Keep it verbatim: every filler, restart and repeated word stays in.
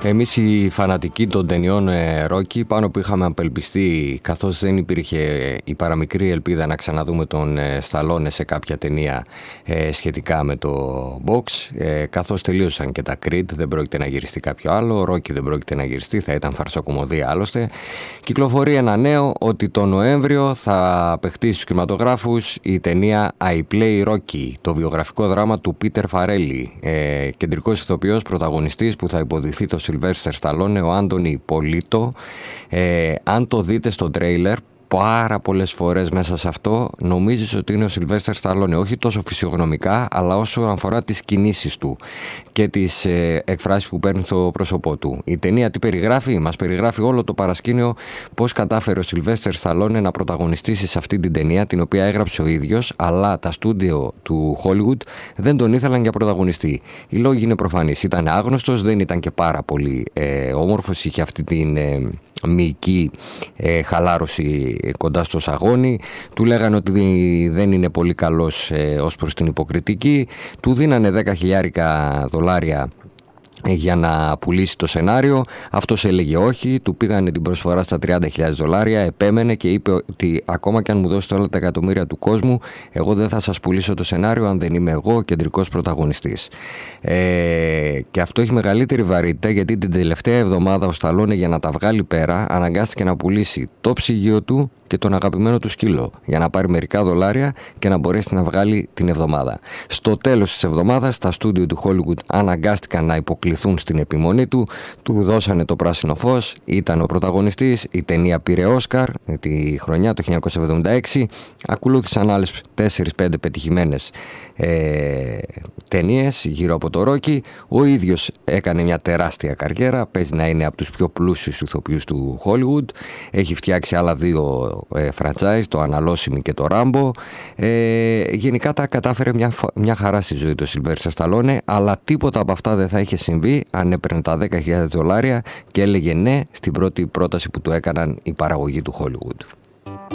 Εμείς οι φανατικοί των ταινιών Rocky, πάνω που είχαμε απελπιστεί καθώς δεν υπήρχε η παραμικρή ελπίδα να ξαναδούμε τον Σταλόνε σε κάποια ταινία ε, σχετικά με το box, ε, καθώς τελείωσαν και τα Creed, δεν πρόκειται να γυριστεί κάποιο άλλο, Rocky δεν πρόκειται να γυριστεί, θα ήταν φαρσοκομωδία άλλωστε. Κυκλοφορεί ένα νέο ότι το Νοέμβριο θα παιχτεί στους κινηματογράφους η ταινία I Play Rocky, το βιογραφικό δράμα του Πίτερ Φαρέλι, ε, κεντρικός ηθοποιός πρωταγωνιστής που θα υποδηθεί το Σιλβέστερ Σταλόνε, ο Άντονι Πολίτο. Ε, αν το δείτε στο τρέιλερ, πάρα πολλές φορές μέσα σε αυτό νομίζεις ότι είναι ο Σιλβέστερ Σταλόνε, όχι τόσο φυσιογνωμικά αλλά όσο αφορά τις κινήσεις του και τις ε, εκφράσεις που παίρνει στο πρόσωπό του. Η ταινία τι περιγράφει? Μας περιγράφει όλο το παρασκήνιο πώς κατάφερε ο Σιλβέστερ Σταλόνε να πρωταγωνιστήσει σε αυτή την ταινία, την οποία έγραψε ο ίδιος, αλλά τα στούντιο του Hollywood δεν τον ήθελαν για πρωταγωνιστή. Οι λόγοι είναι προφανείς. Ήταν άγνωστος, δεν ήταν και πάρα πολύ ε, όμορφος, είχε αυτή την ε, μυϊκή ε, χαλάρωση κοντά στο σαγόνι, του λέγανε ότι δεν είναι πολύ καλός ε, ως προς την υποκριτική, του δίνανε δέκα χιλιάρικα δολάρια για να πουλήσει το σενάριο. Αυτός έλεγε όχι, του πήγανε την προσφορά στα τριάντα χιλιάδες δολάρια, επέμενε και είπε ότι ακόμα και αν μου δώσετε όλα τα εκατομμύρια του κόσμου, εγώ δεν θα σας πουλήσω το σενάριο αν δεν είμαι εγώ ο κεντρικός πρωταγωνιστής. Ε, και αυτό έχει μεγαλύτερη βαρύτητα, γιατί την τελευταία εβδομάδα ο Σταλόνε, για να τα βγάλει πέρα, αναγκάστηκε να πουλήσει το ψυγείο του και τον αγαπημένο του σκύλο για να πάρει μερικά δολάρια και να μπορέσει να βγάλει την εβδομάδα. Στο τέλος της εβδομάδας τα στούντιο του Hollywood αναγκάστηκαν να υποκληθούν στην επιμονή του, του δώσανε το πράσινο φως, ήταν ο πρωταγωνιστής, η ταινία πήρε Όσκαρ τη χρονιά το χίλια εννιακόσια εβδομήντα έξι, ακολούθησαν άλλες τέσσερις πέντε πετυχημένες ε, ταινίες γύρω από το Rocky. Ο ίδιος έκανε μια τεράστια καριέρα, παίζει να είναι από τους πιο πλούσιους ηθοποιούς του Hollywood, έχει φτιάξει άλλα δύο ε, franchise, το Αναλώσιμη και το Ράμπο. Ε, γενικά τα κατάφερε μια, μια χαρά στη ζωή του Σιλβέστερ Σταλόνε, αλλά τίποτα από αυτά δεν θα είχε συμβεί αν έπαιρνε τα δέκα χιλιάδες δολάρια και έλεγε ναι στην πρώτη πρόταση που του έκαναν η παραγωγή του Hollywood.